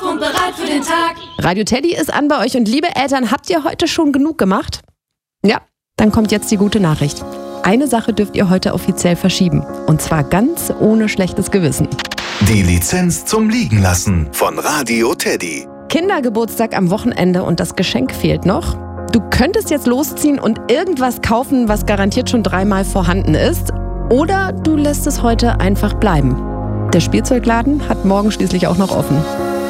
auf und bereit für den Tag. Radio Teddy ist an bei euch und liebe Eltern, habt ihr heute schon genug gemacht? Ja, dann kommt jetzt die gute Nachricht. Eine Sache dürft ihr heute offiziell verschieben. Und zwar ganz ohne schlechtes Gewissen. Die Lizenz zum Liegenlassen von Radio Teddy. Kindergeburtstag am Wochenende und das Geschenk fehlt noch. Du könntest jetzt losziehen und irgendwas kaufen, was garantiert schon 3-mal vorhanden ist. Oder du lässt es heute einfach bleiben. Der Spielzeugladen hat morgen schließlich auch noch offen.